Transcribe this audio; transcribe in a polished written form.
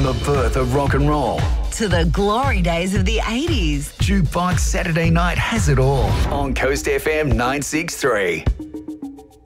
From the birth of rock and roll to the glory days of the 80s. Jukebox Saturday Night has it all on Coast FM 963.